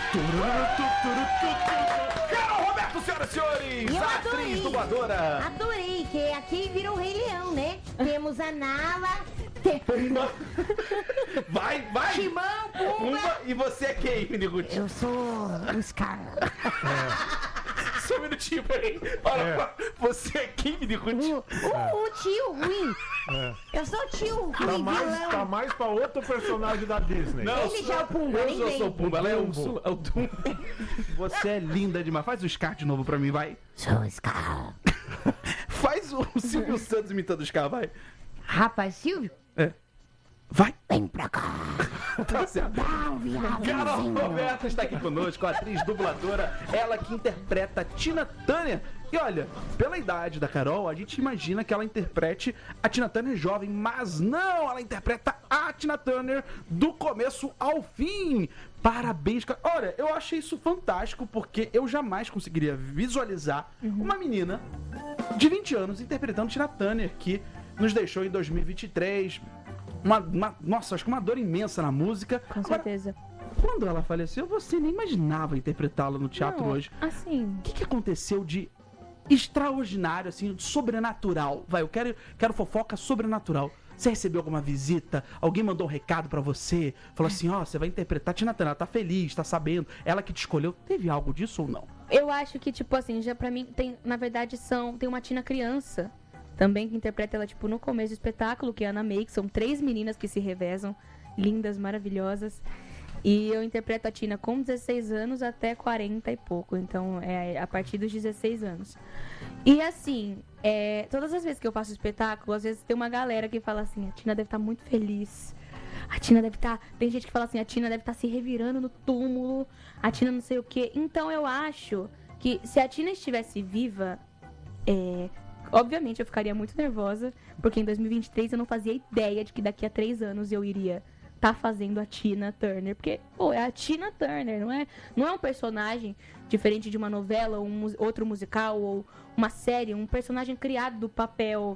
Carol Roberto, senhoras e senhores, Eu atriz, dubladora. Adorei, que aqui virou Rei Leão, né? Temos a Nala, Pumba. Vai. Timão, Pumba. Pumba. E você é quem, Miniguti? Eu sou o Scar. Só um minutinho, peraí. Olha, você é quem, Miniguti? O tio ruim. Eu sou o tio ruim, vilão. Tá mais pra outro personagem da Disney. Não, Ele já é o Pumba, nem eu vem. sou o Pumba, ela é o Dumbo. Você é linda demais. Faz o Scar de novo pra mim, vai. Sou o Scar. Faz o Silvio Santos imitando o Scar, vai. Rapaz, Silvio, Vai. vem pra cá. Tá certo. Dá um Carol viadozinho. Roberta está aqui conosco, atriz dubladora, ela que interpreta Tina Turner. E olha, pela idade da Carol, a gente imagina que ela interprete a Tina Turner jovem, mas não, ela interpreta a Tina Turner do começo ao fim. Parabéns, cara. Olha, eu achei isso fantástico, porque eu jamais conseguiria visualizar uma menina de 20 anos interpretando Tina Turner, que nos deixou em 2023. Nossa, acho que uma dor imensa na música. Com certeza. Quando ela faleceu, você nem imaginava interpretá-la no teatro Não, hoje. assim, O que aconteceu de extraordinário, assim, de sobrenatural? Vai, eu quero fofoca sobrenatural. Você recebeu alguma visita? Alguém mandou um recado pra você? Falou assim, ó, você vai interpretar a Tina Turner, ela tá feliz, tá sabendo. Ela que te escolheu. Teve algo disso ou não? eu acho que, tipo assim, já pra mim, na verdade, tem uma Tina criança também que interpreta ela, tipo, no começo do espetáculo, que é a Ana May, que são 3 meninas que se revezam, lindas, maravilhosas. E eu interpreto a Tina com 16 anos até 40 e pouco, então é a partir dos 16 anos. E assim, todas as vezes que eu faço espetáculo, às vezes tem uma galera que fala assim, a Tina deve estar muito feliz. A Tina deve estar... Tem gente que fala assim, a Tina deve estar se revirando no túmulo, a Tina não sei o quê. Então eu acho que se a Tina estivesse viva, obviamente eu ficaria muito nervosa, porque em 2023 eu não fazia ideia de que daqui a 3 anos eu iria estar fazendo a Tina Turner. Porque, pô, é a Tina Turner, não é um personagem diferente de uma novela, ou outro musical, ou uma série, um personagem criado do papel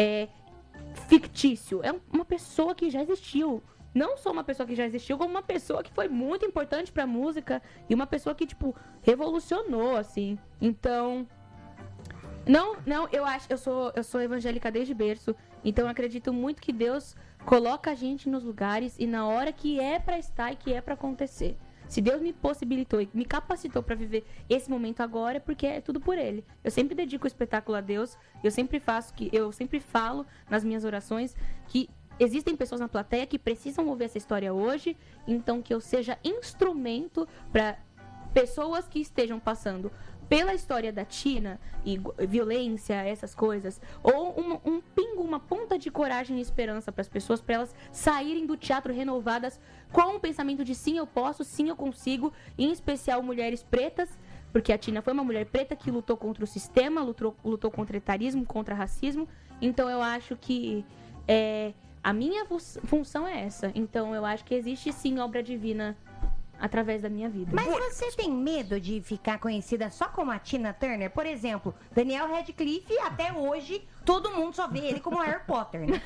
fictício. É uma pessoa que já existiu. Não só uma pessoa que já existiu, como uma pessoa que foi muito importante pra música e uma pessoa que, tipo, revolucionou, assim. Então... Não, eu sou evangélica desde berço, então eu acredito muito que Deus coloca a gente nos lugares e na hora que é pra estar e que é pra acontecer. Se Deus me possibilitou e me capacitou pra viver esse momento agora, é porque é tudo por Ele. Eu sempre dedico o espetáculo a Deus, eu sempre falo nas minhas orações que existem pessoas na plateia que precisam ouvir essa história hoje, então que eu seja instrumento pra pessoas que estejam passando pela história da Tina e violência, essas coisas, ou um pingo, uma ponta de coragem e esperança para as pessoas, para elas saírem do teatro renovadas com o pensamento de sim, eu posso, sim, eu consigo, em especial mulheres pretas, porque a Tina foi uma mulher preta que lutou contra o sistema, lutou contra o etarismo, contra o racismo. Então eu acho que a minha função é essa. Então eu acho que existe sim obra divina através da minha vida. Mas você tem medo de ficar conhecida só como a Tina Turner? Por exemplo, Daniel Radcliffe, até hoje, todo mundo só vê ele como Harry Potter, né?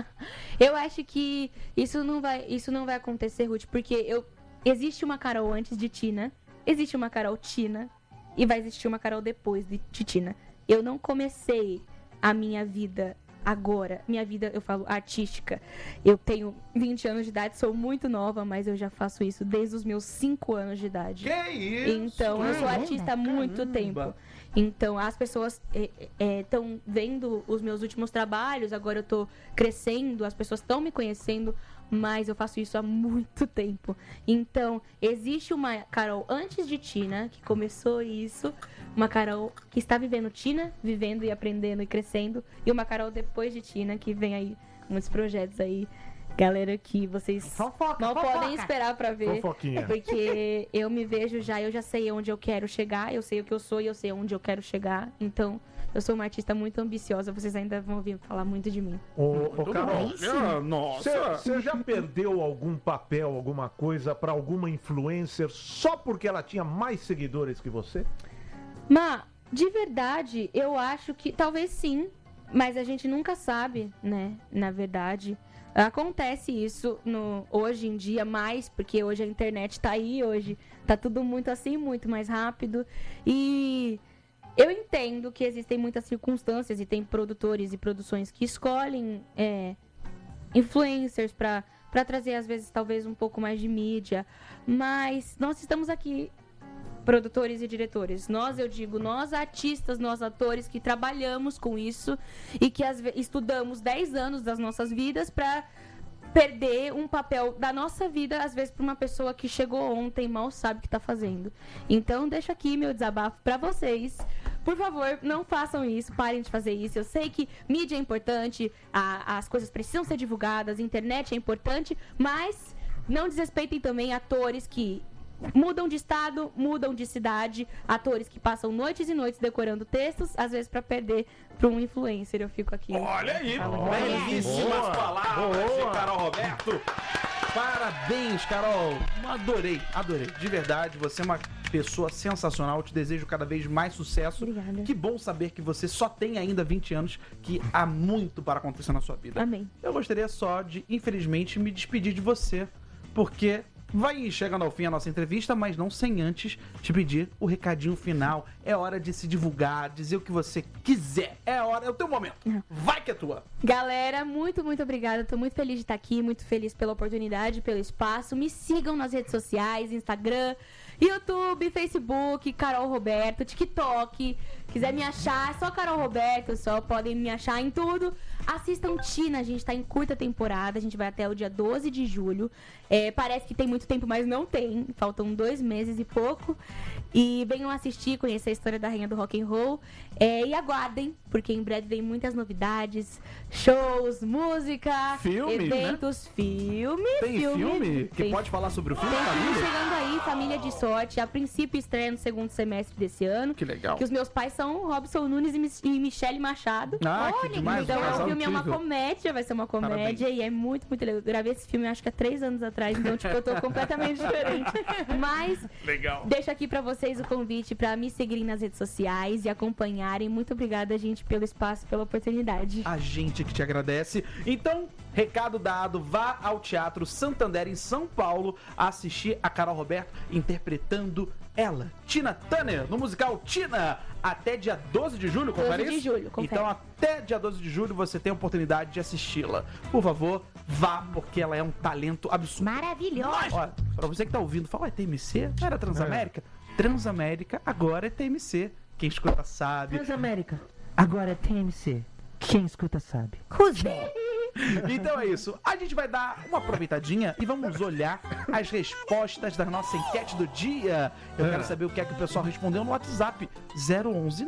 Eu acho que isso não vai acontecer, Ruth, porque existe uma Carol antes de Tina, existe uma Carol Tina e vai existir uma Carol depois de Tina. Eu não comecei a minha vida agora, minha vida, eu falo, artística. Eu tenho 20 anos de idade, sou muito nova, mas eu já faço isso desde os meus 5 anos de idade. Que isso? Então, eu sou artista há muito tempo. Então, as pessoas estão vendo os meus últimos trabalhos, agora eu tô crescendo, as pessoas estão me conhecendo, mas eu faço isso há muito tempo. Então, existe uma Carol antes de Tina, que começou isso, uma Carol que está vivendo Tina, vivendo e aprendendo e crescendo, e uma Carol depois de Tina, que vem aí muitos projetos aí, galera, que vocês não podem esperar pra ver. Fofoquinha. Porque eu me vejo eu já sei onde eu quero chegar, eu sei o que eu sou e eu sei onde eu quero chegar. Então, eu sou uma artista muito ambiciosa, vocês ainda vão ouvir falar muito de mim. Ô, Carol, Nossa. você já perdeu algum papel, alguma coisa pra alguma influencer só porque ela tinha mais seguidores que você? Mas, de verdade, eu acho que talvez sim, mas a gente nunca sabe, né, na verdade. Acontece isso hoje em dia mais, porque hoje a internet tá aí, hoje tá tudo muito assim, muito mais rápido. E eu entendo que existem muitas circunstâncias e tem produtores e produções que escolhem influencers para trazer, às vezes, talvez um pouco mais de mídia. Mas nós estamos aqui, produtores e diretores. Eu digo, nós artistas, nós atores que trabalhamos com isso e que estudamos 10 anos das nossas vidas para perder um papel da nossa vida, às vezes, para uma pessoa que chegou ontem e mal sabe o que está fazendo. Então, deixo aqui meu desabafo para vocês. Por favor, não façam isso, parem de fazer isso. Eu sei que mídia é importante, as coisas precisam ser divulgadas, a internet é importante, mas não desrespeitem também atores que mudam de estado, mudam de cidade, atores que passam noites e noites decorando textos, às vezes pra perder pra um influencer. Eu fico aqui. Olha aí, falando. belíssimas palavras de Carol Roberto. Parabéns, Carol. Adorei. De verdade, você é uma pessoa sensacional. Eu te desejo cada vez mais sucesso. Obrigada. Que bom saber que você só tem ainda 20 anos, que há muito para acontecer na sua vida. Amém. Eu gostaria só de, infelizmente, me despedir de você, porque vai chegando ao fim a nossa entrevista, mas não sem antes te pedir o recadinho final. É hora de se divulgar, dizer o que você quiser. É o teu momento. Vai que é tua. Galera, muito, muito obrigada. Tô muito feliz de estar aqui, muito feliz pela oportunidade, pelo espaço. Me sigam nas redes sociais, Instagram, YouTube, Facebook, Carol Roberto, TikTok. Quiser me achar, é só Carol Roberto, podem me achar em tudo. Assistam Tina, a gente tá em curta temporada, a gente vai até o dia 12 de julho. Parece que tem muito tempo, mas não tem. Faltam 2 meses e pouco. E venham assistir, conhecer a história da rainha do rock and roll. E aguardem, porque em breve vem muitas novidades, shows, música, Filmes, eventos, filmes. Tem filme? Que Tem pode falar sobre o filme, Tem filme família? chegando aí, Família de Sorte. A princípio estreia no segundo semestre desse ano. Que legal. Que os meus pais são Robson Nunes e Michele Machado. Ah, que demais. Então um o casal filme é uma incrível. comédia, vai ser uma comédia. Parabéns. E é muito, muito legal. Eu gravei esse filme acho que há 3 anos atrás, então tipo, eu tô completamente diferente. Mas Legal. deixo aqui pra vocês o convite pra me seguirem nas redes sociais e acompanharem. Muito obrigada, gente, pelo espaço, pela oportunidade. A gente que te agradece. Então, recado dado, vá ao Teatro Santander em São Paulo assistir a Carol Roberto interpretando ela, Tina Turner, no musical Tina, até dia 12 de julho, confere 12 de isso? julho, confere. Então, até dia 12 de julho você tem a oportunidade de assisti-la. Por favor, vá, porque ela é um talento absurdo. Maravilhosa. Olha, pra você que tá ouvindo, fala, é TMC? Não era Transamérica? Transamérica, agora é TMC. Quem escuta sabe. Transamérica, agora é TMC. Quem escuta sabe. Cusé. Então é isso. A gente vai dar uma aproveitadinha e vamos olhar as respostas da nossa enquete do dia. Eu quero saber o que é que o pessoal respondeu no WhatsApp 011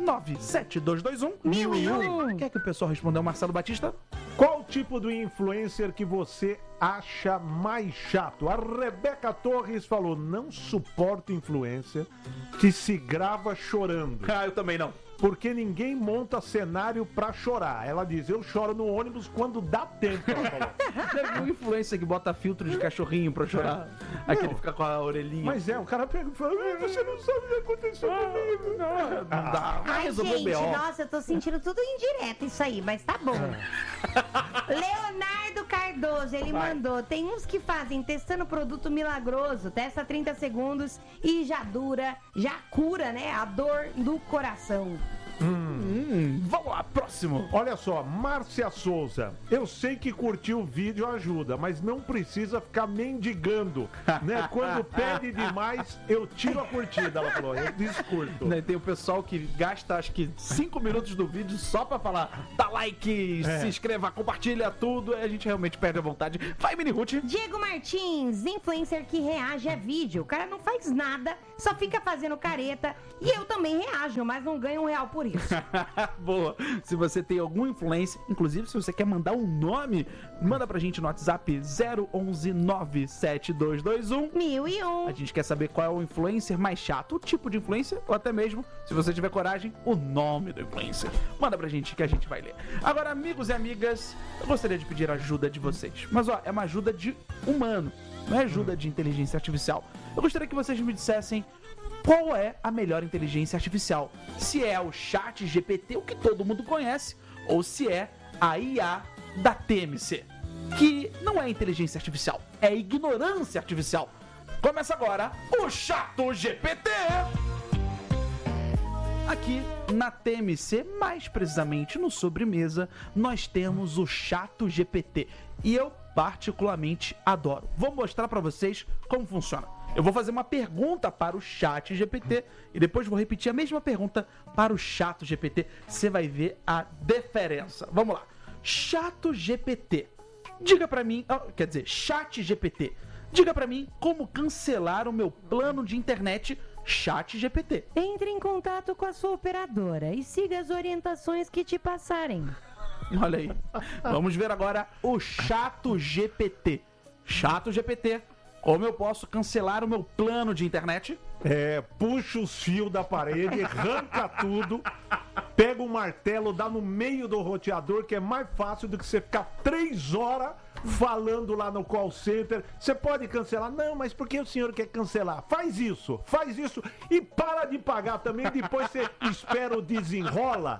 97221 1001. O que é que o pessoal respondeu, Marcelo Batista? Qual tipo de influencer que você acha mais chato? A Rebeca Torres falou, não suporto influencer que se grava chorando. Ah, eu também não. Porque ninguém monta cenário pra chorar. Ela diz, eu choro no ônibus quando dá tempo, ela falou. Já viu influencer que bota filtro de cachorrinho pra chorar? Aquele fica com a orelhinha. Mas o cara pega e fala, você não sabe o que aconteceu comigo. Não dá. Vai Ai, resolver gente, o BO. nossa, eu tô sentindo tudo indireto isso aí, mas tá bom. Leonardo Cardoso, ele mandou. Tem uns que fazem testando produto milagroso, testa 30 segundos e já cura, né? A dor do coração. Vamos lá, próximo. Olha só, Márcia Souza, eu sei que curtir o vídeo ajuda, mas não precisa ficar mendigando, né? Quando pede demais, eu tiro a curtida, ela falou, eu descurto. Né, tem o pessoal que gasta acho que 5 minutos do vídeo só pra falar, dá like, se inscreva, compartilha tudo, e a gente realmente perde a vontade. Vai, Mini Ruth. Diego Martins, influencer que reage a vídeo. O cara não faz nada, só fica fazendo careta. E eu também reajo, mas não ganho R$1 por isso. Boa. Se você tem algum influencer, inclusive se você quer mandar um nome, manda pra gente no WhatsApp 011 97221 1001. A gente quer saber qual é o influencer mais chato, o tipo de influencer, ou até mesmo, se você tiver coragem, o nome do influencer. Manda pra gente que a gente vai ler. Agora, amigos e amigas, eu gostaria de pedir a ajuda de vocês. Mas ó, é uma ajuda de humano, não é ajuda de inteligência artificial. Eu gostaria que vocês me dissessem qual é a melhor inteligência artificial. Se é o Chat GPT, o que todo mundo conhece, ou se é a IA da TMC. que não é inteligência artificial, é ignorância artificial. Começa agora o Chato GPT. Aqui na TMC, mais precisamente no Sobremesa, nós temos o Chato GPT. E eu particularmente adoro. Vou mostrar para vocês como funciona. Eu vou fazer uma pergunta para o Chat GPT e depois vou repetir a mesma pergunta para o Chato GPT. Você vai ver a diferença. Vamos lá. Chato GPT. Diga para mim, Chat GPT. Diga para mim como cancelar o meu plano de internet Chat GPT. Entre em contato com a sua operadora e siga as orientações que te passarem. Olha aí. Vamos ver agora o Chato GPT. Chato GPT. Como eu posso cancelar o meu plano de internet? Puxa os fios da parede, arranca tudo, pega um martelo, dá no meio do roteador, que é mais fácil do que você ficar 3 horas falando lá no call center. Você pode cancelar? Não, mas por que o senhor quer cancelar? Faz isso e para de pagar também. Depois você espera o desenrola,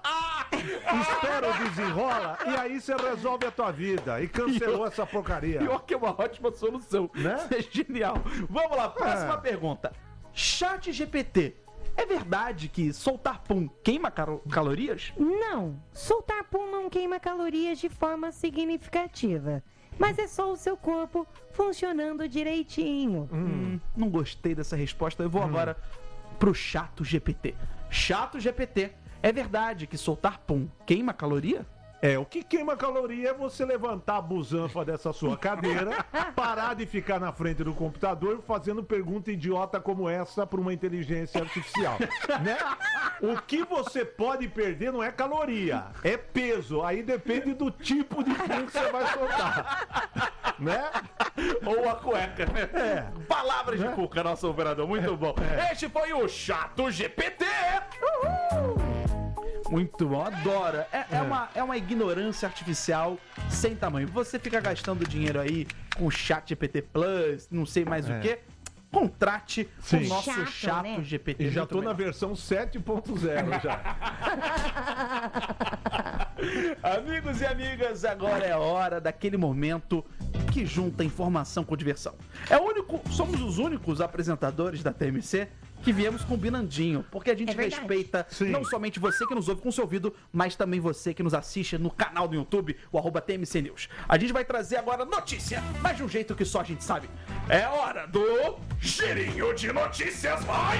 e aí você resolve a tua vida. E cancelou essa porcaria. Pior que é uma ótima solução, né? É genial. Vamos lá, próxima pergunta. Chat GPT, é verdade que soltar pum queima calorias? Não, soltar pum não queima calorias de forma significativa. Mas é só o seu corpo funcionando direitinho. Não gostei dessa resposta. Eu vou agora pro Chato GPT. Chato GPT, é verdade que soltar pum queima caloria? O que queima caloria é você levantar a busanfa dessa sua cadeira, parar de ficar na frente do computador fazendo pergunta idiota como essa para uma inteligência artificial, né? O que você pode perder não é caloria, é peso. Aí depende do tipo de pum que você vai soltar, né? Ou a cueca, né? Palavras de cuca, nosso operador. Muito bom. Este foi o Chato GPT. Uhul! Muito bom, adoro. É uma ignorância artificial sem tamanho. Você fica gastando dinheiro aí com o Chat GPT Plus, não sei mais o que. Contrate o nosso Chato GPT. E já tô na versão 7.0 já. Amigos e amigas, agora é a hora daquele momento que junta informação com diversão. Somos os únicos apresentadores da TMC que viemos combinandinho, porque a gente respeita não somente você que nos ouve com seu ouvido, mas também você que nos assiste no canal do YouTube, o @TMC News. A gente vai trazer agora notícia, mas de um jeito que só a gente sabe. É hora do Girinho de Notícias, vai!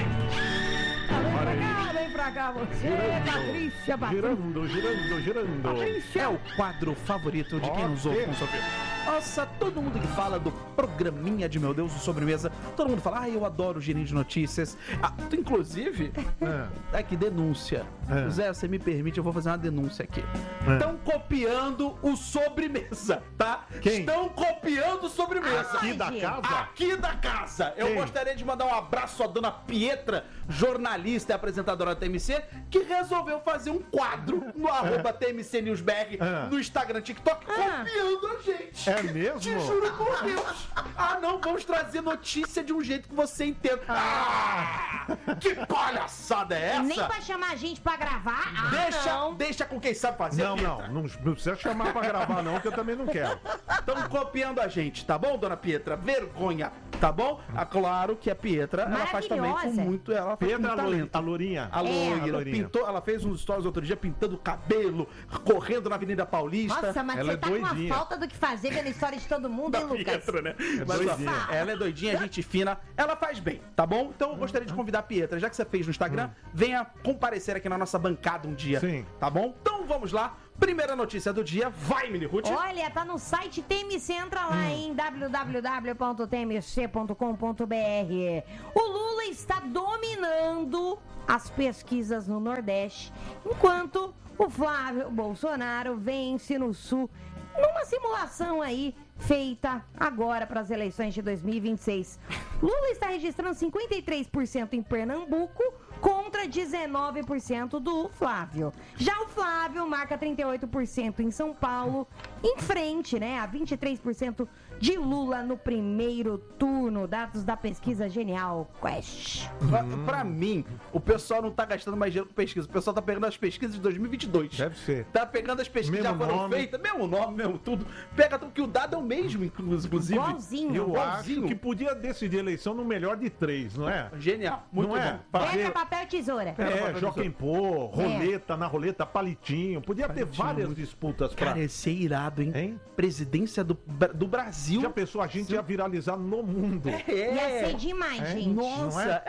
Vem pra cá você, Patrícia. Girando. É o quadro favorito de quem nos ouve com seu ouvido. Nossa, todo mundo que fala do programinha de Meu Deus, do Sobremesa, todo mundo fala, eu adoro o Girinho de Notícias. Inclusive, aqui, denúncia. Zé, você me permite, eu vou fazer uma denúncia aqui. Estão copiando o Sobremesa, tá? Quem? Estão copiando o Sobremesa. Aqui da casa? Aqui da casa. Eu gostaria de mandar um abraço à dona Pietra, jornalista e apresentadora da TMC, que resolveu fazer um quadro no @TMC Newsberg, no Instagram, TikTok, copiando a gente. É mesmo? Te juro por Deus. Não, vamos trazer notícia de um jeito que você entenda. Que palhaçada é essa? Nem pra chamar a gente pra gravar. Deixa com quem sabe fazer. Não precisa chamar pra gravar não, que eu também não quero. Estão copiando a gente, tá bom, dona Pietra? Vergonha, tá bom? Claro que a Pietra, ela faz também com muito... Ela faz Pietra, com talento. a Lourinha. A loira. Ela fez uns stories outro dia pintando o cabelo, correndo na Avenida Paulista. Nossa, mas ela você tá com uma falta do que fazer vendo a história de todo mundo, hein, Lucas? Pietra, né? Mas, ela é doidinha, gente fina. Ela faz bem, tá bom? Então eu gostaria de convidar a Pietra, já que você fez no Instagram, venha comparecer aqui na nossa bancada um dia. Sim. Tá bom? Então vamos lá. Primeira notícia do dia. Vai, Mili Ruth. Olha, tá no site TMC, entra lá em www.tmc.com.br. O Lula está dominando as pesquisas no Nordeste, enquanto o Flávio Bolsonaro vence no Sul, numa simulação aí feita agora para as eleições de 2026. Lula está registrando 53% em Pernambuco contra 19% do Flávio. Já o Flávio marca 38% em São Paulo, em frente, né, a 23% de Lula no primeiro turno. Dados da pesquisa Genial Quest. Pra mim, o pessoal não tá gastando mais dinheiro com pesquisa. O pessoal tá pegando as pesquisas de 2022. Deve ser. Tá pegando as pesquisas que Mesmo já foram nome. feitas, mesmo nome, mesmo tudo. Pega tudo, que o dado é o mesmo, inclusive. Igualzinho. Eu Igualzinho. acho que podia decidir eleição no melhor de 3, não é? Genial, muito não é? bom. Pedra, Fazer papel, tesoura. Joaquim Pô, roleta, na roleta, palitinho. Podia ter várias disputas pra... Cara, esse é irado, hein? Hein? Presidência do Brasil. Já pensou, a gente ia viralizar no mundo. Ia ser demais, gente. Nossa,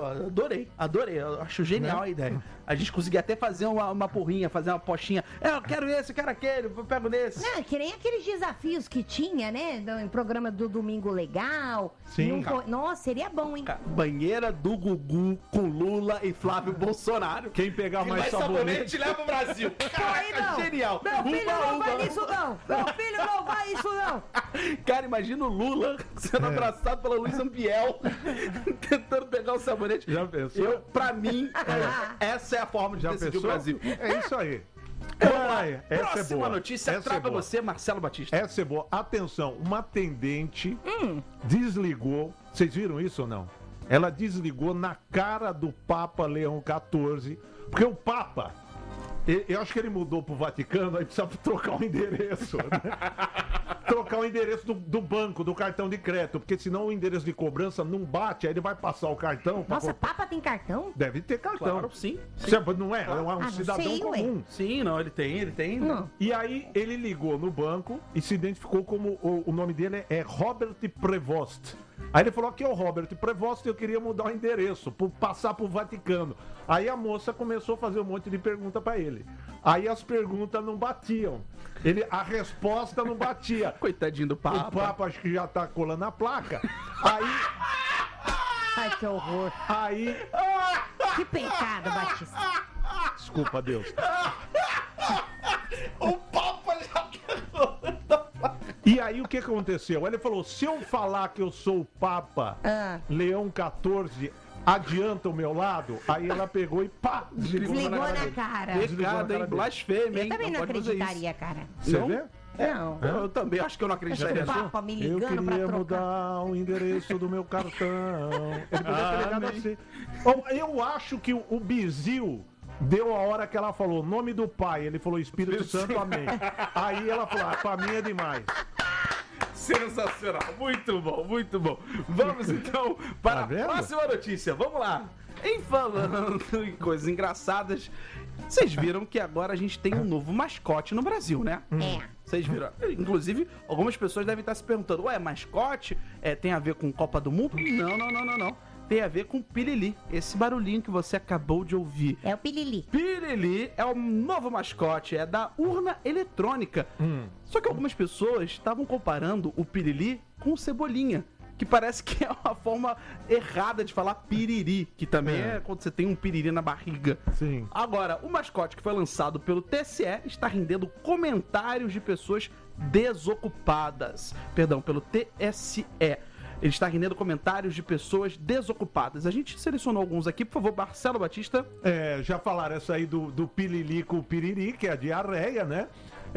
adorei. Eu acho genial a ideia. A gente conseguia até fazer uma porrinha, fazer uma postinha. Eu quero esse, eu quero aquele, eu pego nesse. Não, que nem aqueles desafios que tinha, né? Em programa do Domingo Legal. Sim. Nossa, seria bom, hein? Banheira do Gugu com Lula e Flávio Bolsonaro. Quem pegar mais sabonete... leva o Brasil. Aí não. Genial. Meu filho não Uba, vai uba. nisso, não. Meu filho não vai nisso, não. Cara, imagina o Lula sendo abraçado pela Luísa Ambiel, tentando pegar o sabonete. Já pensou? Pra mim, essa é a forma de Já decidir pensou? o Brasil. É isso aí. Ai, essa é Próxima boa. notícia, Essa é traga boa. você, Marcelo Batista. Essa é boa. Atenção, uma atendente desligou. Vocês viram isso ou não? Ela desligou na cara do Papa Leão XIV, porque o Papa, eu acho que ele mudou pro Vaticano, aí precisa trocar o endereço. Né? Trocar o endereço do banco, do cartão de crédito, porque senão o endereço de cobrança não bate, aí ele vai passar o cartão. Nossa, Papa tem cartão? Deve ter cartão. Claro, sim. Não é? É um não cidadão sei, ué. comum. Sim, não, ele tem. Não. E aí ele ligou no banco e se identificou como o nome dele é Robert Prevost. Aí ele falou: aqui é o Robert Prevost, eu queria mudar o endereço, passar pro Vaticano. Aí a moça começou a fazer um monte de pergunta pra ele. Aí as perguntas não batiam. A resposta não batia. Coitadinho do O Papa. Papa acho que já tá colando a placa. Ai, que horror. Aí. Que pecado, Batista. Desculpa, Deus. O Papa já E aí o que aconteceu? Ele falou: se eu falar que eu sou o Papa Leão XIV, adianta o meu lado? Aí ela pegou e pá! Desligou na dele. cara. Pecado, hein? Blasfêmia, Eu hein? também não pode fazer isso. acreditaria, cara. Você Não? vê? Não. Eu também acho que eu não acreditaria. O Papa me Eu ligando pra queria trocar. mudar o endereço do meu cartão. Ele podia ter ligado assim. Bom, eu acho que o Bizil deu a hora que ela falou nome do pai. Ele falou Espírito Santo, amém. Aí ela falou: pra mim é demais. Sensacional, muito bom, muito bom. Vamos então para Tá a vendo? próxima notícia. Vamos lá. Em falando em coisas engraçadas, vocês viram que agora a gente tem um novo mascote no Brasil, né? Vocês viram? Inclusive, algumas pessoas devem estar se perguntando: ué, mascote tem a ver com Copa do Mundo? Não. Tem a ver com Pirili, esse barulhinho que você acabou de ouvir. É o Pilili. Pirili é o novo mascote, é da urna eletrônica. Só que algumas pessoas estavam comparando o Pirili com o Cebolinha, que parece que é uma forma errada de falar piriri, que também é quando você tem um piriri na barriga. Sim. Agora, o mascote que foi lançado pelo TSE está rendendo comentários de pessoas desocupadas. Perdão, pelo TSE. Ele está rendendo comentários de pessoas desocupadas. A gente selecionou alguns aqui, por favor, Marcelo Batista. Já falaram essa aí do pilili com o piriri, que é a diarreia, né?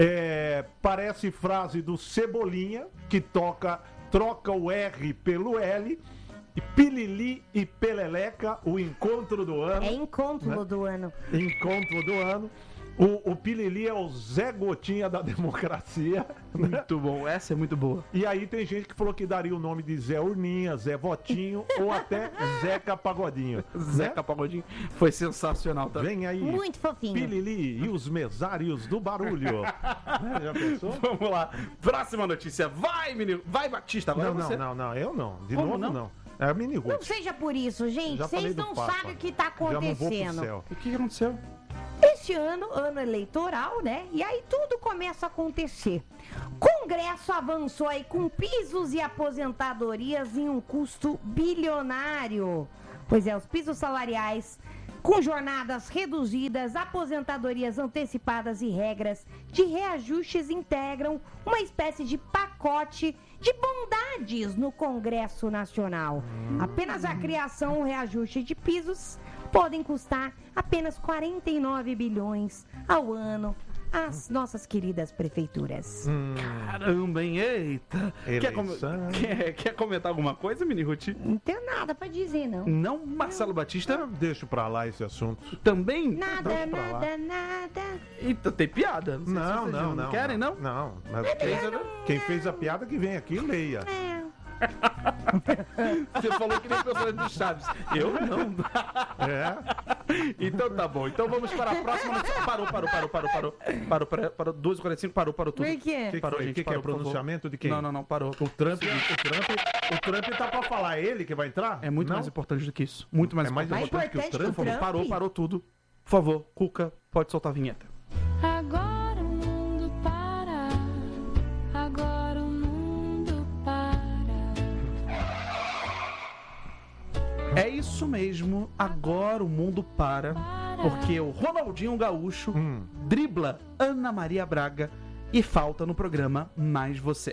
Parece frase do Cebolinha, que troca o R pelo L. E Pilili e Peleleca, o encontro do ano. É encontro do ano. Encontro do ano. O Pilili é o Zé Gotinha da democracia. Né? Muito bom, essa é muito boa. E aí tem gente que falou que daria o nome de Zé Urninha, Zé Votinho ou até Zeca Pagodinho. Zeca Pagodinho foi sensacional também. Vem aí, Muito fofinho. Pilili e os mesários do barulho. Né? Já pensou? Vamos lá, próxima notícia. Vai, menino. Vai, Batista, agora você. Não, eu não. De Como novo, não? não. É a Mini Não Ruth. seja por isso, gente. Já falei Vocês do não Papa. sabem o que tá Já não vou pro acontecendo. céu. O que aconteceu? Este ano eleitoral, né? E aí tudo começa a acontecer. Congresso avançou aí com pisos e aposentadorias em um custo bilionário. Pois é, os pisos salariais com jornadas reduzidas, aposentadorias antecipadas e regras de reajustes integram uma espécie de pacote de bondades no Congresso Nacional. Apenas a criação ou reajuste de pisos podem custar apenas 49 bilhões ao ano as nossas queridas prefeituras. Caramba, hein? Eita. Eleição. Quer comentar alguma coisa, Mini Ruth? Não tenho nada pra dizer, não. Não, Marcelo Batista? Deixa pra lá esse assunto. Também? Nada, Deixa pra lá. nada. Então tem piada? Sei se Não, vocês não. querem, não? Não. Mas quem fez a piada que vem aqui, leia. Você falou que nem personagem do Chaves. Eu não. É. Então tá bom. Então vamos para a próxima notícia. Parou. 2h45, parou tudo. Por quê? Que Parou, foi? gente, Que é parou, por favor. pronunciamento de quem? Não, parou. O Trump tá pra falar, é ele que vai entrar? É muito Não? mais importante do que isso. Muito mais É mais importante. Mais importante que o importante que o Trump? Trump? Parou tudo. Por favor, Cuca, pode soltar a vinheta. Agora o mundo para. Agora o mundo para. É isso mesmo, agora o mundo para, porque o Ronaldinho Gaúcho dribla Ana Maria Braga e falta no programa Mais Você.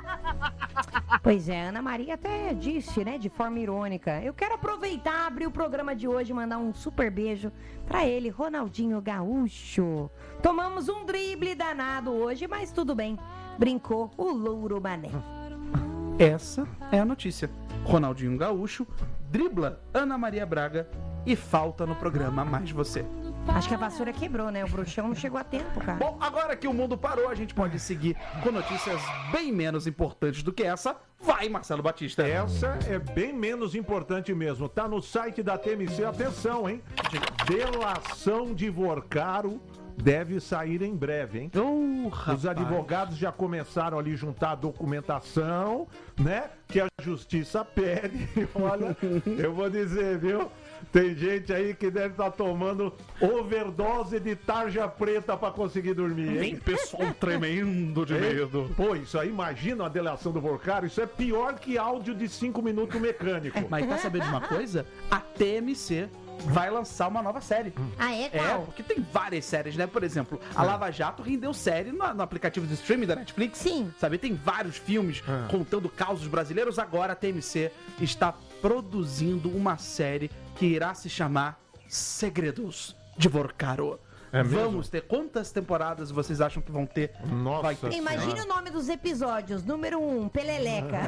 Pois é, Ana Maria até disse, né, de forma irônica. Eu quero aproveitar, abrir o programa de hoje e mandar um super beijo pra ele, Ronaldinho Gaúcho. Tomamos um drible danado hoje, mas tudo bem. Brincou o Louro Mané. Essa é a notícia. Ronaldinho Gaúcho dribla Ana Maria Braga e falta no programa Mais Você. Acho que a vassoura quebrou, né? O bruxão não chegou a tempo, cara. Bom, agora que o mundo parou, a gente pode seguir com notícias bem menos importantes do que essa. Vai, Marcelo Batista. Essa é bem menos importante mesmo. Tá no site da TMC. Atenção, hein? Delação de Vorcaro deve sair em breve, hein? Os advogados já começaram ali juntar a documentação, né? Que a justiça pede. Olha, eu vou dizer, viu? Tem gente aí que deve estar tomando overdose de tarja preta pra conseguir dormir, hein? Pessoal tremendo de medo. Pô, isso aí, imagina a delação do Vorcaro, isso é pior que áudio de 5 minutos mecânico. Mas tá sabendo de uma coisa? A TMC vai lançar uma nova série. Ah, é? É, Qual? porque tem várias séries, né? Por exemplo, a Lava Jato rendeu série no aplicativo de streaming da Netflix. Sim. Sabe, tem vários filmes contando causos brasileiros. Agora a TMC está produzindo uma série que irá se chamar Segredos de Vorcaro. É mesmo? Vamos ter quantas temporadas vocês acham que vão ter? Nossa Vai ter. Imagine o nome dos episódios. Número 1, Peleleca.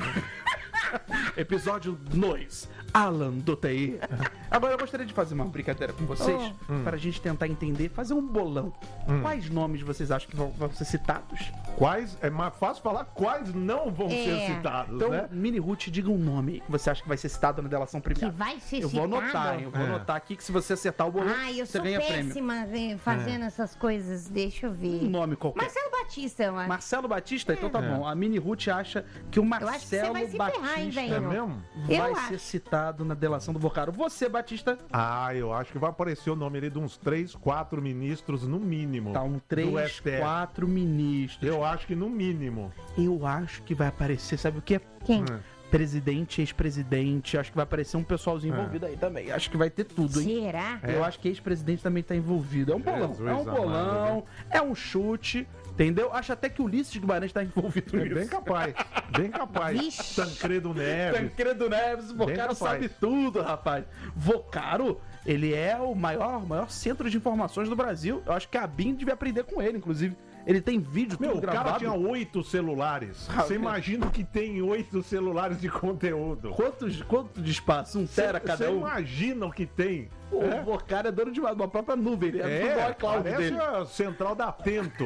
Episódio 2, Alan do TI. Agora eu gostaria de fazer uma brincadeira com vocês para a gente tentar entender, fazer um bolão. Quais nomes vocês acham que vão ser citados? Quais, é mais fácil falar quais não vão ser citados, Então, né? Mini Ruth, diga um nome que você acha que vai ser citado na delação Que premiada. vai ser Eu vou citado? anotar, hein? Eu vou anotar aqui que se você acertar o bolão, Ai, eu você sou ganha prêmio. péssima fazendo essas coisas. Deixa eu ver. Um nome qualquer. Marcelo Batista, eu acho. Marcelo Batista? Então tá bom. A Mini Ruth acha que o acho que você Marcelo vai se Batista ferrar, hein, velho? É mesmo? vai Eu ser acho. citado na delação do Vorcaro. Você, Batista, Ah, eu acho que vai aparecer o nome ali de uns 3, 4 ministros no mínimo. tá um do 3, STF. 4 ministros. Eu acho que no mínimo. Eu acho que vai aparecer, sabe o que? Quem? Presidente, ex-presidente. Acho que vai aparecer um pessoalzinho envolvido aí também. Acho que vai ter tudo, hein? Será? Eu acho que ex-presidente também tá envolvido. É um bolão, Jesus é um bolão, amado, é um chute, entendeu? Acho até que o Ulisses Guimarães tá envolvido É nisso. bem capaz. Bem capaz. Vixe. Tancredo Neves. Tancredo Neves, Vocaro capaz. sabe tudo, rapaz. Vocaro, ele é o maior centro de informações do Brasil. Eu acho que a BIM devia aprender com ele, inclusive. Ele tem vídeo Meu, tudo o cara gravado. tinha 8 celulares. Ah, Você imagina que tem 8 celulares de conteúdo. Quanto de espaço? 1 tera cada Você um? imagina o que tem. Pô, o Vocaro é dono de uma própria nuvem. Ele é do iCloud parece dele. a central da Atento.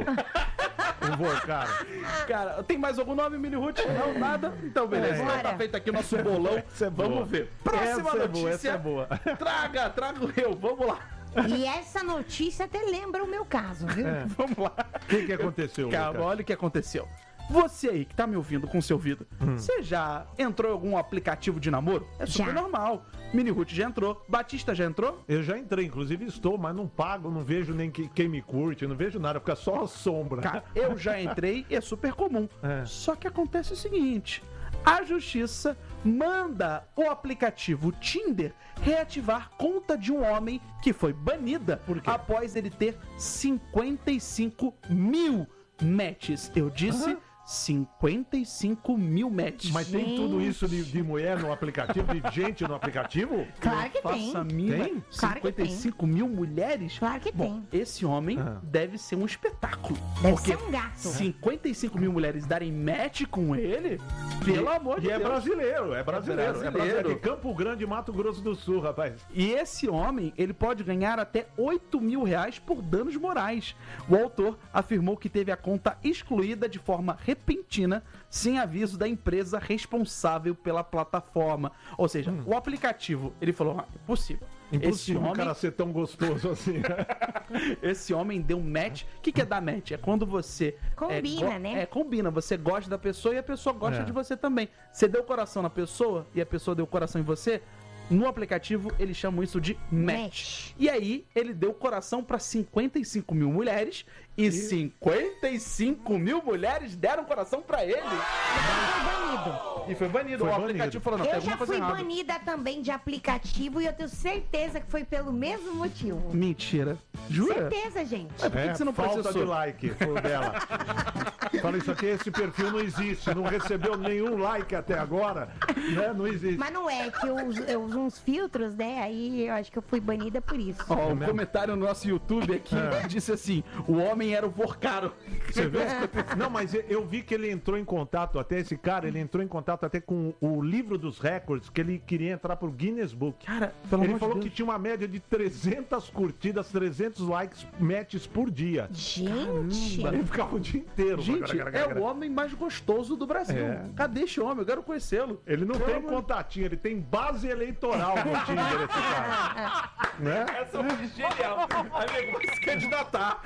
o Vorcaro. Cara, tem mais algum nome, Mini Ruth? Não, nada? Então, beleza. Bora. Tá feito aqui o nosso bolão. Essa é boa. Vamos ver. Próxima Essa é notícia. boa, essa é boa. Trago eu. Vamos lá. E essa notícia até lembra o meu caso, viu? Vamos lá. O que aconteceu, Calma, Lucas? olha o que aconteceu. Você aí que tá me ouvindo com seu ouvido, você já entrou em algum aplicativo de namoro? É super Já. normal. Mini Ruth já entrou. Batista já entrou? Eu já entrei, inclusive estou, mas não pago, não vejo nem quem me curte, não vejo nada, fica só a sombra. Cara, eu já entrei e é super comum. É. Só que acontece o seguinte: a justiça manda o aplicativo Tinder reativar conta de um homem que foi banida após ele ter 55 mil matches. Eu disse 55 mil matches. Mas tem tudo isso de mulher no aplicativo, de gente no aplicativo? Claro que tem. Faça a mínima. Tem? Claro que tem. 55 mil mulheres? Claro que Bom, tem. esse homem deve ser um espetáculo. Deve porque ser um gato. 55 mil mulheres darem match com ele, pelo amor de E é Deus. brasileiro, é brasileiro. É brasileiro. de Campo Grande, Mato Grosso do Sul, rapaz. E esse homem, ele pode ganhar até 8 mil reais por danos morais. O autor afirmou que teve a conta excluída de forma repentina, sem aviso da empresa responsável pela plataforma. Ou seja, o aplicativo, ele falou, impossível. Impossível Esse o cara ser tão gostoso assim. Esse homem deu um match. O que é dar match? É quando você... Combina, né? Combina. Você gosta da pessoa e a pessoa gosta É. de você também. Você deu coração na pessoa e a pessoa deu coração em você. No aplicativo, eles chamam isso de match. Match. E aí, ele deu coração para 55 mil mulheres e 55 mil mulheres deram coração para ele. Foi banido. E foi banido. Foi O banido. aplicativo falou, não, tem Eu já alguma coisa fui errada. banida também de aplicativo e eu tenho certeza que foi pelo mesmo motivo. Mentira. Jura? Certeza, gente. Por que que você não falta processou? de like, foi o dela. Fala isso aqui, esse perfil não existe, não recebeu nenhum like até agora, né? Não existe. Mas não é que eu uso uns filtros, né? Aí eu acho que eu fui banida por isso. Ó, um comentário no nosso YouTube aqui disse assim: o homem era o Vorcaro. Você vê? Não, mas eu vi que ele entrou em contato, até esse cara, ele entrou em contato até com o livro dos recordes, que ele queria entrar pro Guinness Book. Cara, pelo Ele amor falou de que Deus. tinha uma média de 300 curtidas, 300 likes, matches por dia. Gente, Ele ficava o dia inteiro. Gente, é o homem mais gostoso do Brasil. É. Cadê esse homem? Eu quero conhecê-lo. Ele não Pelo tem amor- contatinho, ele tem base eleitoral no Tinder, esse cara. Né? Essa foi genial. Amigo, vai se candidatar.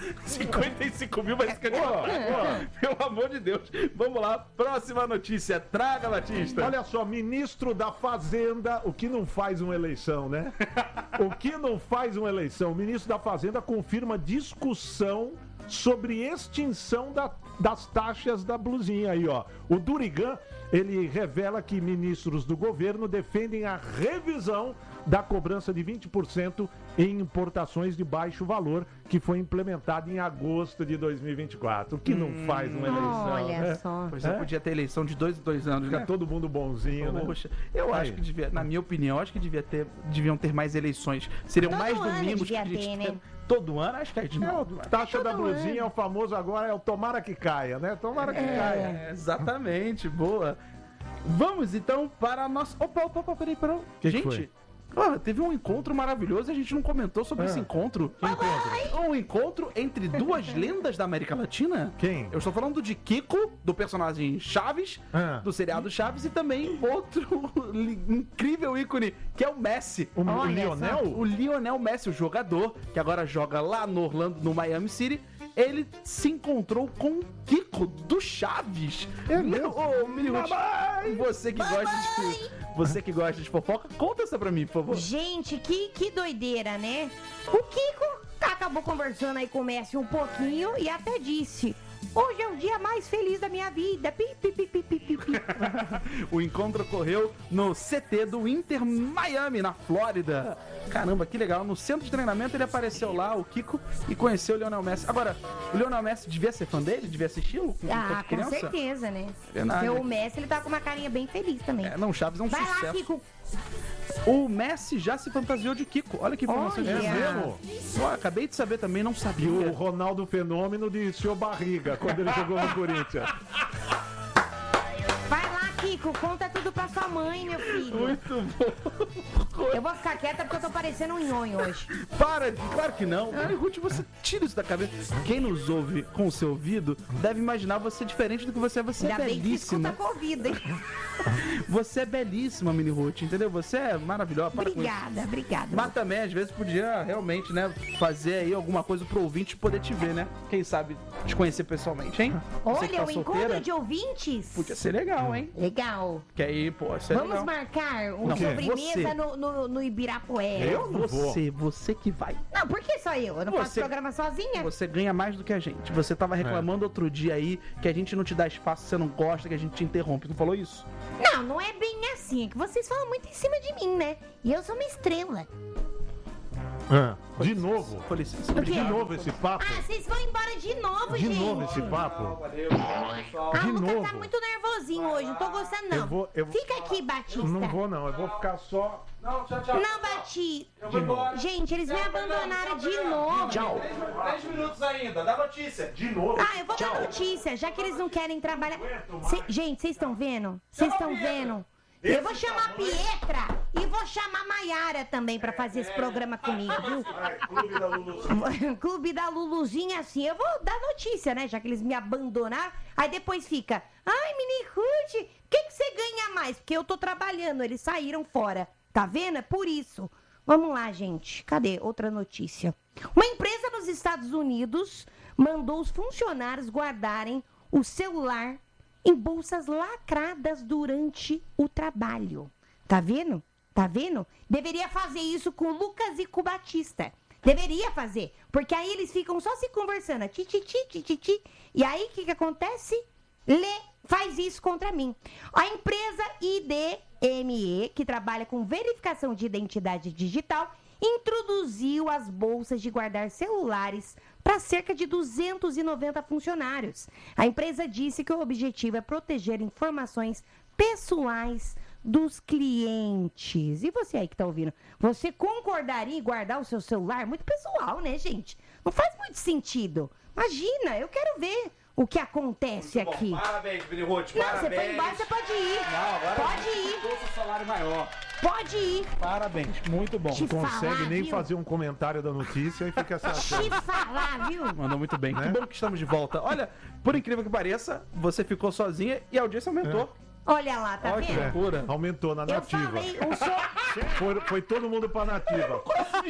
55 mil vai se candidatar. Pelo amor de Deus. Vamos lá, próxima notícia. Traga, Batista. Olha só, ministro da Fazenda, o que não faz uma eleição, né? O que não faz uma eleição? O ministro da Fazenda confirma discussão sobre extinção das taxas da blusinha aí, ó. O Durigan, ele revela que ministros do governo defendem a revisão da cobrança de 20% em importações de baixo valor, que foi implementada em agosto de 2024. O que não faz uma eleição, olha né? só. Pois é, podia ter eleição de 2 em 2 anos, Fica né? todo mundo bonzinho, né? Poxa, eu acho que devia, na minha opinião, eu acho que deviam ter mais eleições. Seriam Todo mais ano domingos que devia a gente ter, tem. né? Todo ano, acho que a gente não. Taxa da Todo blusinha é o famoso agora, é o tomara que caia, né? Tomara que caia. É, exatamente, boa. Vamos então para a nossa. Opa, peraí. Que gente, foi? teve um encontro maravilhoso e a gente não comentou sobre esse encontro. Que encontro? Um encontro entre duas lendas da América Latina. Quem? Eu estou falando de Kiko, do personagem Chaves, do seriado Chaves, e também outro incrível ícone, que é o Messi. O Olha Lionel? O Lionel Messi, o jogador, que agora joga lá no Orlando, no Miami City, ele se encontrou com o Kiko do Chaves. mesmo? Ô, Mini Ruth, você que gosta de fofoca, conta essa pra mim, por favor. Gente, que doideira, né? O Kiko acabou conversando aí com o Messi um pouquinho e até disse: hoje é o dia mais feliz da minha vida. Pi, pi, pi, pi, pi, pi, pi. O encontro ocorreu no CT do Inter Miami, na Flórida. Caramba, que legal. No centro de treinamento ele apareceu lá, o Kiko, e conheceu o Lionel Messi. Agora, o Lionel Messi devia ser fã dele? Devia assisti-lo? Ah, com criança? certeza, né? Verdade. Porque o Messi, ele tá com uma carinha bem feliz também. É, não, Chaves é um Vai sucesso. lá, Kiko. O Messi já se fantasiou de Kiko. Olha que informação Olha. de É mesmo? Ó, acabei de saber também, não E sabia. o Ronaldo Fenômeno de seu barriga quando ele jogou no Corinthians. Vai lá, Kiko. Conta tudo pra sua mãe, meu filho. Muito bom. Eu vou ficar quieta porque eu tô parecendo um nhonho hoje. Para, claro que não. Ruth, você tira isso da cabeça. Quem nos ouve com o seu ouvido deve imaginar você diferente do que você é. Você é Ainda bem que escuta belíssima. com ouvido, hein? Você é belíssima, Mini Ruth, entendeu? Você é maravilhosa. Para com isso. Obrigada. Mas também, às vezes, podia realmente, né, fazer aí alguma coisa pro ouvinte poder te ver, né? Quem sabe te conhecer pessoalmente, hein? Você que Olha, tá o solteira, encontro de ouvintes. podia ser legal, hein? Legal. Que aí, pô, isso é Vamos legal. marcar Não, uma sobremesa você. no Ibirapuera. Eu não vou. Você que vai. Não, por que só eu? Eu não faço Você- programa sozinha? Você ganha mais do que a gente. Você tava reclamando outro dia aí que a gente não te dá espaço, você não gosta, que a gente te interrompe. Tu falou isso? Não, não é bem assim. É que vocês falam muito em cima de mim, né? E eu sou uma estrela. De novo? Com licença. O quê? De novo esse papo? Ah, vocês vão embora de novo, De gente. novo esse papo? Valeu, pessoal. Ah, de o Lucas novo. tá muito nervosinho hoje, não tô gostando não. Eu vou- Fica aqui, Batista. Não vou não, eu vou ficar só... Não, tchau, tchau. Não, Batista. Eu vou embora. Gente, eles me abandonaram de novo. Tchau. 10 minutos ainda, dá notícia. De novo? Ah, eu vou dar notícia, já que eles não querem trabalhar. Gente, vocês estão vendo? Vocês estão vendo? Eu vou chamar a Pietra e vou chamar a Maiara também pra fazer esse programa comigo, viu? Clube da Luluzinha. Clube da Luluzinha, assim, eu vou dar notícia, né? Já que eles me abandonaram. Aí depois fica, ai, Mini Ruth, o que você ganha mais? Porque eu tô trabalhando, eles saíram fora. Tá vendo? É por isso. Vamos lá, gente. Cadê? Outra notícia. Uma empresa nos Estados Unidos mandou os funcionários guardarem o celular em bolsas lacradas durante o trabalho. Tá vendo? Tá vendo? Deveria fazer isso com o Lucas e com o Batista. Deveria fazer. Porque aí eles ficam só se conversando. Ti, ti, ti, ti, ti, ti. E aí, o que acontece? Faz isso contra mim. A empresa IDME, que trabalha com verificação de identidade digital, introduziu as bolsas de guardar celulares para cerca de 290 funcionários. A empresa disse que o objetivo é proteger informações pessoais dos clientes. E você aí que tá ouvindo, você concordaria em guardar o seu celular? Muito pessoal, né, gente? Não faz muito sentido. Imagina, eu quero ver o que acontece aqui. Parabéns, Mini Ruth, Não, você foi embora, você pode ir. Não, agora Pode ir. trouxe o salário maior. Pode ir. Parabéns, muito bom. Te Não consegue falar, nem viu? fazer um comentário da notícia e fica assim. Te falar, viu? Mandou muito bem. Né? Que bom que estamos de volta. Olha, por incrível que pareça, você ficou sozinha e a audiência aumentou. Olha lá, tá Olha que vendo? loucura. Aumentou na Eu nativa. falei, um só. Foi todo mundo pra nativa.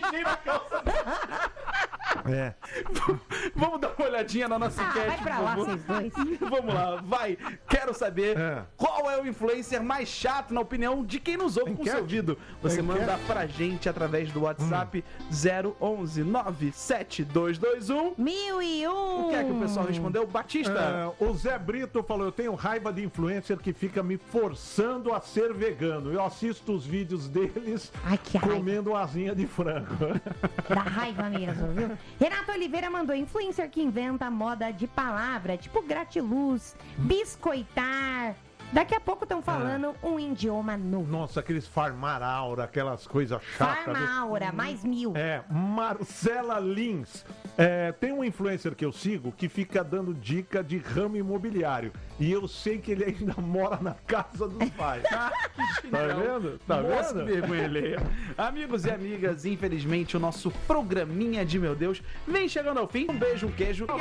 É. Vamos dar uma olhadinha na nossa Ah, enquete, vai pra por lá, favor. vocês dois. Vamos lá, vai. Quero saber É. qual é o influencer mais chato, na opinião de quem nos ouve com o Enquete? seu ouvido. Você Enquete? manda pra gente através do WhatsApp 011 97221. 1001. O que é que o pessoal respondeu? Batista. O Zé Brito falou: eu tenho raiva de influencer que fica me forçando a ser vegano. Eu assisto os vídeos deles Ai, que raiva. comendo asinha de frango. Dá raiva mesmo, viu? Renato Oliveira mandou influencer que inventa moda de palavra, tipo gratiluz, biscoitar. Daqui a pouco estão falando um idioma novo. Nossa, aqueles farmaraura, aquelas coisas chatas. Farmaura, mais 1000. Marcela Lins. Tem um influencer que eu sigo que fica dando dica de ramo imobiliário. E eu sei que ele ainda mora na casa dos pais. Tá vendo? Tá Nossa, vendo? que vergonha alheia. Amigos e amigas, infelizmente o nosso programinha de meu Deus vem chegando ao fim. Um beijo, um queijo.